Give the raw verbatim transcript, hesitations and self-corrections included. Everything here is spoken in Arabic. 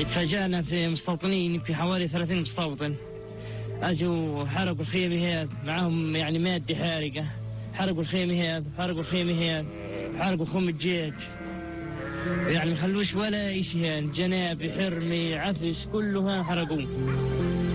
تفاجأنا في مستوطنين، يمكن حوالي ثلاثين مستوطن اجوا حرقوا الخيمة هذه، معهم يعني مادة حارقة، حرقوا الخيمة هذه، حرقوا الخيمة هذه، حرقوا خم الجيت، يعني ما خلوش ولا شيء، جناب حرمي عفش كله حرقوه.